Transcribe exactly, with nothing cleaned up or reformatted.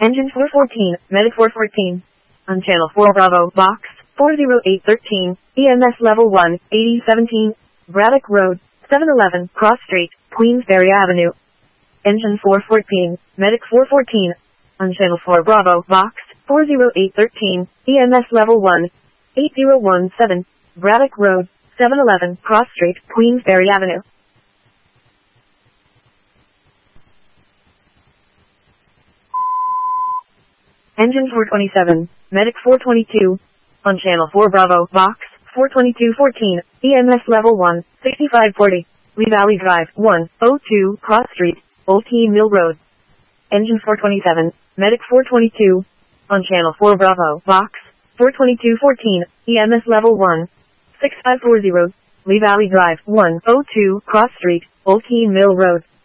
Engine four fourteen, Medic four fourteen. On channel four Bravo, box four zero eight one three, E M S level one, eighty seventeen, Braddock Road, seven eleven, Cross Street, Queensberry Avenue. Engine four fourteen, Medic four fourteen. On channel four Bravo, box four zero eight one three, E M S level one, eight zero one seven, Braddock Road, seven eleven, Cross Street, Queensberry Avenue. Engine four twenty-seven, Medic four twenty-two. On channel four Bravo, box four twenty-two fourteen, E M S level one, sixty-five forty, Lee Valley Drive, one oh two, Cross Street, Old Tea Mill Road. Engine four twenty-seven, Medic four twenty-two. On channel four Bravo, box four twenty-two fourteen, E M S level one, sixty-five forty, Lee Valley Drive, one oh two, Cross Street, Old Tea Mill Road.